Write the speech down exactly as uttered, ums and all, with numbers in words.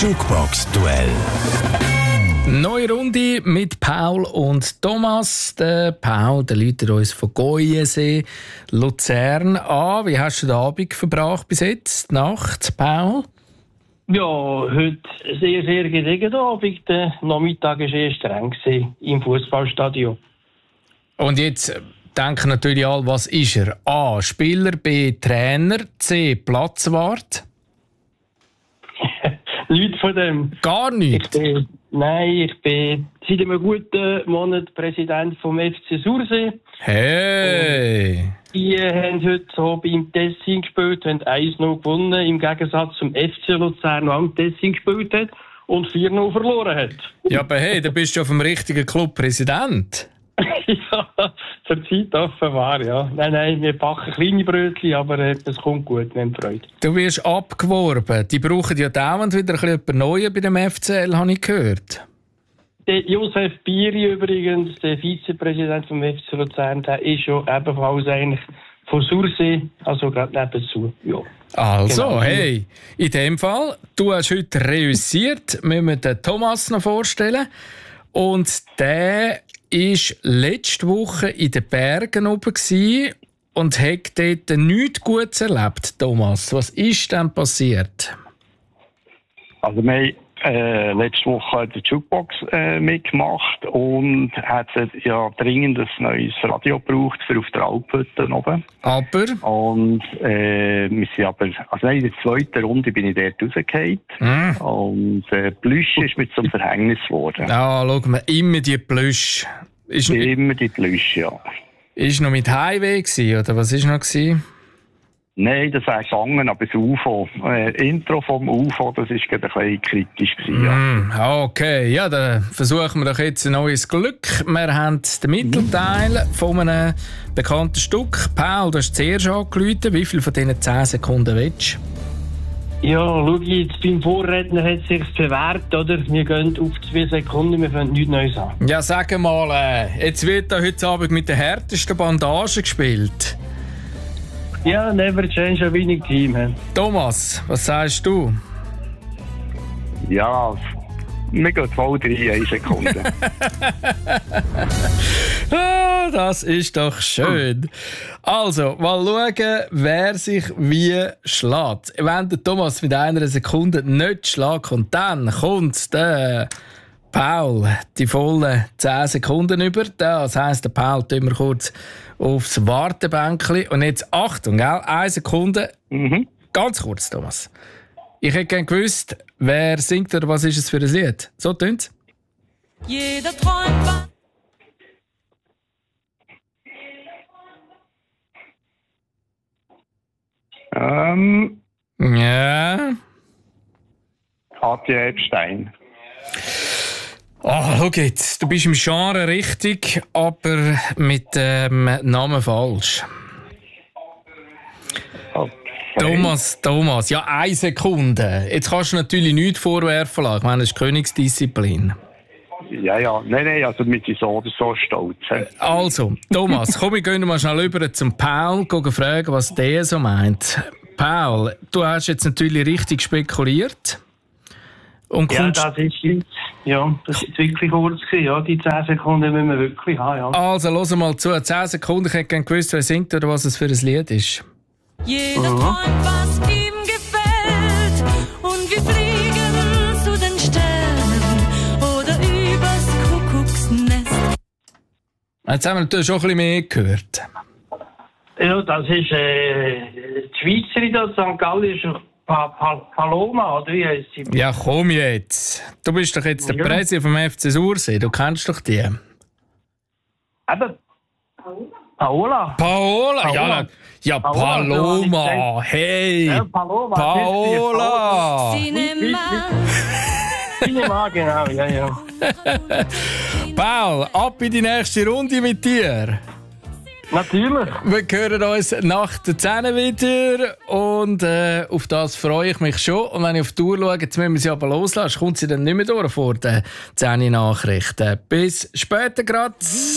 Jukebox-Duell. Neue Runde mit Paul und Thomas. Der Paul, der läutet uns von Goyensee, Luzern an. Wie hast du den Abend verbracht bis jetzt? Die Nacht, Paul? Ja, heute sehr, sehr geregener Abend. Der Nachmittag war eher streng im Fußballstadion. Und jetzt denken natürlich alle, was ist er? A. Spieler, B. Trainer, C. Platzwart. Nichts von dem. Gar nichts? Ich bin, nein, ich bin seit einem guten Monat Präsident vom F C Sursee. Hey! Und die haben heute so beim Tessin gespielt, haben eins null gewonnen, im Gegensatz zum F C Luzern, der am Tessin gespielt hat und vier null verloren hat. Ja, aber hey, da bist du auf dem richtigen Club Präsident. Ja, zur Zeit offenbar, ja. Nein, nein, wir backen kleine Brötchen, aber äh, es kommt gut, wir haben Freude. Du wirst abgeworben. Die brauchen ja dauernd wieder ein bisschen Neues bei dem F C L, habe ich gehört. Der Josef Bieri übrigens, der Vizepräsident vom F C Luzern, der ist ja ebenfalls eigentlich von Sursee, also gerade nebenzu. Ja. Also, Genau. Hey, in dem Fall, du hast heute reüssiert, müssen wir den Thomas noch vorstellen. Und der war letzte Woche in den Bergen oben und hat dort nichts Gutes erlebt, Thomas. Was ist denn passiert? Also wir haben äh, letzte Woche die Jukebox äh, mitgemacht und hatten ja dringend ein neues Radio gebraucht für auf der Alphütte oben. Aber? Und äh, wir sind aber, also in der zweiten Runde bin ich dort rausgefallen. Mm. Und äh, Plüsch ist mir zum Verhängnis geworden. Ja, schau mal, immer die Plüsch. Ist immer die Plüsch, ja. Ist noch mit Highway gewesen, oder was ist noch gewesen? Nein, das wäre gegangen, aber das U F O, äh, Intro vom U F O, das war gerade ein bisschen kritisch gewesen, ja. Mm, okay, ja, dann versuchen wir doch jetzt ein neues Glück. Wir haben den Mittelteil von einem bekannten Stück. Paul, du hast zuerst angerufen. Wie viel von diesen zehn Sekunden willst du? Ja, schau jetzt, beim Vorredner hat es sich bewährt, oder? Wir gehen auf zwei Sekunden, wir fangen nichts Neues an. Ja, sag mal, äh, jetzt wird da heute Abend mit der härtesten Bandage gespielt. Ja, never change a winning team. He. Thomas, was sagst du? Ja, wir gehen voll rein, eine Sekunde. Ah, das ist doch schön. Also, mal schauen, wer sich wie schlägt. Wenn der Thomas mit einer Sekunde nicht schlägt, und dann kommt der Paul die vollen zehn Sekunden über. Das heisst, der Paul tun wir kurz aufs Wartebänkchen. Und jetzt Achtung, gell? Eine Sekunde. Mhm. Ganz kurz, Thomas. Ich hätte gerne gewusst, wer singt oder was ist es für ein Lied? So tönt's. Jeder träumt. Ähm. Ja. Katja Epstein. Ah, oh, schau jetzt. Du bist im Genre richtig, aber mit dem ähm, Namen falsch. Okay. Thomas, Thomas, ja, eine Sekunde. Jetzt kannst du natürlich nichts vorwerfen lassen. Ich meine, das ist Königsdisziplin. Ja, ja. Nein, nein, also wir sind so oder so stolz. Also, Thomas, komm, wir gehen mal schnell rüber zum Paul, gehen fragen, was der so meint. Paul, du hast jetzt natürlich richtig spekuliert. Und ja, das ist jetzt, ja, das ist wirklich kurz gewesen, ja, die zehn Sekunden müssen wir wirklich haben, ja. Also, hör mal zu, zehn Sekunden, ich hätte gerne gewusst, wer singt oder was es für ein Lied ist. Jeder träumt, was ihm gefällt, und wir fliegen zu den Sternen oder übers Kuckucksnest. Jetzt haben wir natürlich schon ein bisschen mehr gehört. Ja, das ist, äh, die Schweizerin da, Sankt Gallen ist Pa- Pa- Paloma, oder wie heisst sie? Ja, komm jetzt. Du bist doch jetzt der Ja. Präsident vom F C Sursee. Du kennst doch die. Eben. Paola. Paola. Ja, Paola. ja Paola, Paloma. so Hey. Ja, Paloma. Paola. Cinema. Cinema, genau, ja, ja. Paul, ab in die nächste Runde mit dir. Natürlich. Wir hören uns nach der zehn wieder und äh, auf das freue ich mich schon. Und wenn ich auf die Uhr schaue, jetzt müssen wir sie aber loslassen, kommt sie dann nicht mehr durch vor den zehn Nachrichten. Bis später gerade.